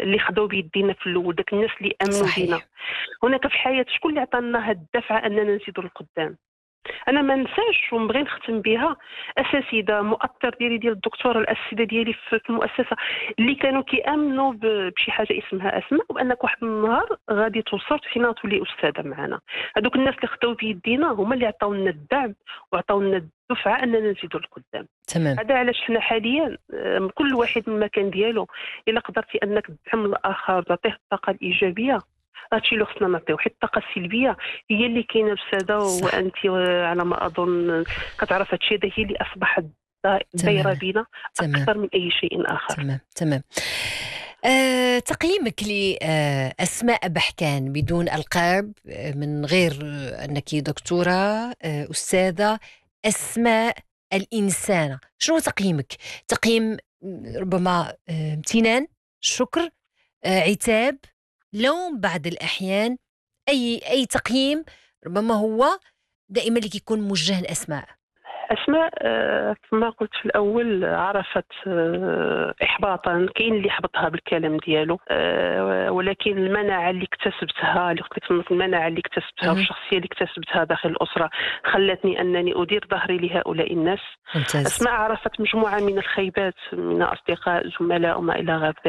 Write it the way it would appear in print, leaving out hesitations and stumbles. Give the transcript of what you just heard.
اللي خدوا بيدينا في الاول، داك الناس اللي امنوا بينا. صحيح. هناك في الحياه شكون اللي عطانا هاد الدفعه اننا نزيدوا للقدام؟ انا ما نساش ونبغي نختم بها اساتذه مؤطر ديال الدكتوره الاساتذه ديالي في المؤسسه اللي كانوا كيامنوا بشي حاجه اسمها اسماء، وانك واحد النهار غادي توصل فينا تولي استاذه معنا. هذوك الناس اللي خداو بيدينا هما اللي عطاونا الدعم وعطاونا الدفعه اننا نزيدوا للقدام. تمام. هذا علاش حنا حاليا كل واحد من المكان ديالو الا قدرتي انك تدعم الاخر تعطيه الطاقه الايجابيه، هادشي اللي خصنا نعطيو. حيت الطاقه السلبيه هي اللي كاينه بساده، صح. وانت على ما اظن كتعرف هادشي هذا، هي اللي اصبحت دايره تماما. بينا تمام. اكثر من اي شيء اخر. تمام. تمام. تقييمك لأسماء بحكان بدون ألقاب، من غير أنك دكتورة، أستاذة، أسماء الإنسانة، شنو تقييمك؟ تقييم ربما امتنان، شكر، عتاب، لوم بعض الأحيان، أي تقييم ربما هو دائما اللي يكون موجه لأسماء. اسماء كما قلت في الاول عرفت احباطا، كاين اللي حبطها بالكلام ديالو، ولكن المناعه اللي اكتسبتها، اللي قلت لك المناعه اللي اكتسبتها مهم. والشخصيه اللي اكتسبتها داخل الاسره خلتني انني ادير ظهري لهؤلاء الناس. ممتاز. اسماء عرفت مجموعه من الخيبات من اصدقاء زملاء وما الى غير ذلك.